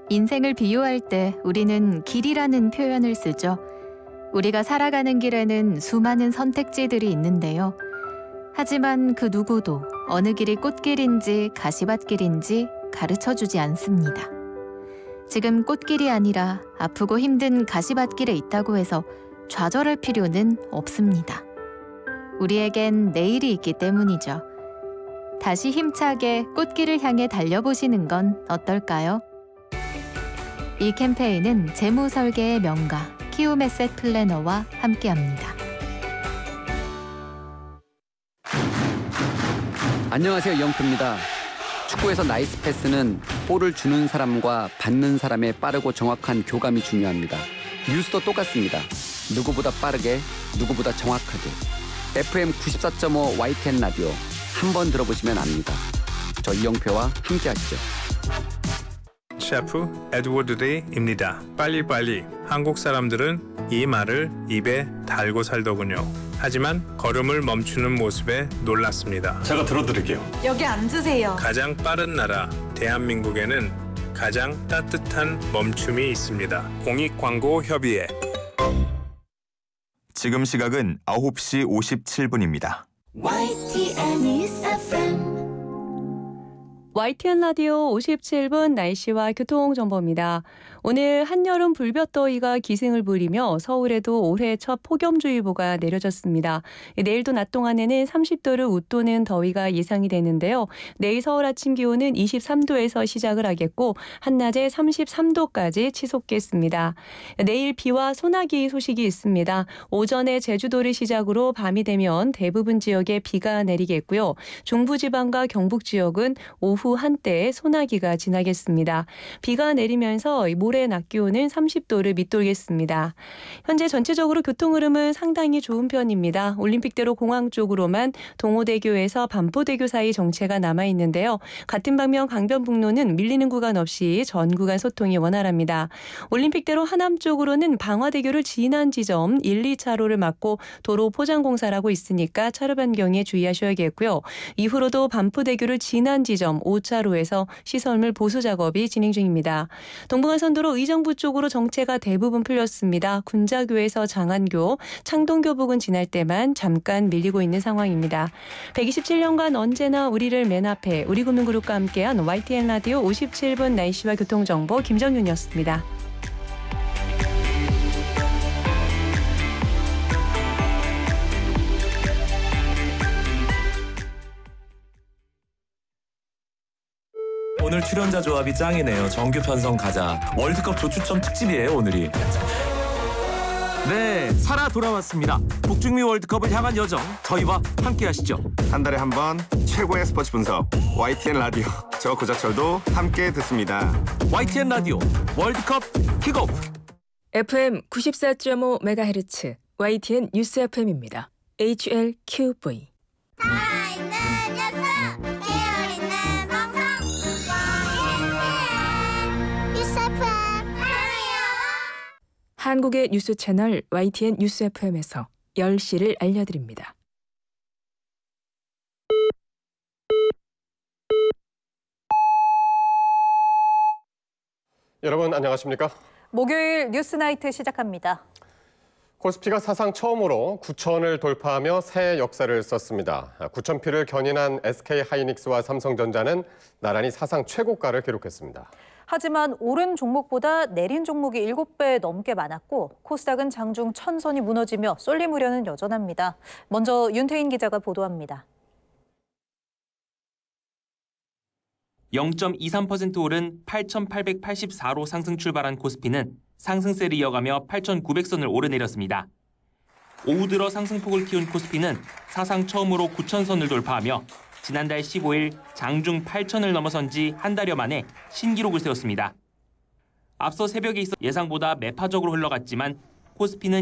인생을 비유할 때 우리는 길이라는 표현을 쓰죠. 우리가 살아가는 길에는 수많은 선택지들이 있는데요. 하지만 그 누구도 어느 길이 꽃길인지 가시밭길인지 가르쳐주지 않습니다. 지금 꽃길이 아니라 아프고 힘든 가시밭길에 있다고 해서 좌절할 필요는 없습니다. 우리에겐 내일이 있기 때문이죠. 다시 힘차게 꽃길을 향해 달려보시는 건 어떨까요? 이 캠페인은 재무설계의 명가 키움에셋 플래너와 함께합니다. 안녕하세요, 이영표입니다. 축구에서 나이스 패스는 볼을 주는 사람과 받는 사람의 빠르고 정확한 교감이 중요합니다. 뉴스도 똑같습니다. 누구보다 빠르게, 누구보다 정확하게. FM 94.5 YTN 라디오 한번 들어보시면 압니다. 저 이영표와 함께하시죠. 셰프 에드워드 데이입니다. 빨리빨리. 한국 사람들은 이 말을 입에 달고 살더군요. 하지만 걸음을 멈추는 모습에 놀랐습니다. 제가 들어드릴게요. 여기 앉으세요. 가장 빠른 나라 대한민국에는 가장 따뜻한 멈춤이 있습니다. 공익광고협의회. 지금 시각은 9시 57분입니다. YTN News FM. YTN 라디오 57분 날씨와 교통정보입니다. 오늘 한여름 불볕더위가 기승을 부리며 서울에도 올해 첫 폭염주의보가 내려졌습니다. 내일도 낮 동안에는 30도를 웃도는 더위가 예상이 되는데요. 내일 서울 아침 기온은 23도에서 시작을 하겠고 한낮에 33도까지 치솟겠습니다. 내일 비와 소나기 소식이 있습니다. 오전에 제주도를 시작으로 밤이 되면 대부분 지역에 비가 내리겠고요. 중부지방과 경북 지역은 오후 한때 소나기가 지나겠습니다. 비가 내리면서 모레 낮 기온은 30도를 밑돌겠습니다. 현재 전체적으로 교통 흐름은 상당히 좋은 편입니다. 올림픽대로 공항 쪽으로만 동호대교에서 반포대교 사이 정체가 남아있는데요. 같은 방면 강변북로는 밀리는 구간 없이 전 구간 소통이 원활합니다. 올림픽대로 하남 쪽으로는 방화대교를 지난 지점 1, 2차로를 막고 도로 포장공사를 하고 있으니까 차로 변경에 주의하셔야겠고요. 이후로도 반포대교를 지난 지점 5차로에서 시설물 보수 작업이 진행 중입니다. 동부간선도로 의정부 쪽으로 정체가 대부분 풀렸습니다. 군자교에서 장안교, 창동교 부근 지날 때만 잠깐 밀리고 있는 상황입니다. 127년간 언제나 우리를 맨 앞에 우리금융그룹과 함께한 YTN 라디오 57분 날씨와 교통정보 김정윤이었습니다. 오늘 출연자 조합이 짱이네요. 정규 편성 가자. 월드컵 조추첨 특집이에요, 오늘이. 네, 살아 돌아왔습니다. 북중미 월드컵을 향한 여정, 저희와 함께 하시죠. 한 달에 한 번 최고의 스포츠 분석 YTN 라디오. 저 구자철도 함께 듣습니다. YTN 라디오 월드컵 킥오프. FM 94.5MHz YTN 뉴스 FM입니다. HLQV. 한국의 뉴스 채널 YTN 뉴스 FM에서 10시를 알려드립니다. 여러분 안녕하십니까? 목요일 뉴스나이트 시작합니다. 코스피가 사상 처음으로 9천을 돌파하며 새 역사를 썼습니다. 9,000피를 견인한 SK하이닉스와 삼성전자는 나란히 사상 최고가를 기록했습니다. 하지만 오른 종목보다 내린 종목이 7배 넘게 많았고 코스닥은 장중 1000선이 무너지며 쏠림 우려는 여전합니다. 먼저 윤태인 기자가 보도합니다. 0.23% 오른 8,884로 상승 출발한 코스피는 상승세를 이어가며 8,900선을 오르내렸습니다. 오후 들어 상승폭을 키운 코스피는 사상 처음으로 9,000선을 돌파하며 지난달 15일 장중 8,000을 넘어선 지 한 달여 만에 신기록을 세웠습니다. 앞서 새벽에 있어 예상보다 매파적으로 흘러갔지만 코스피는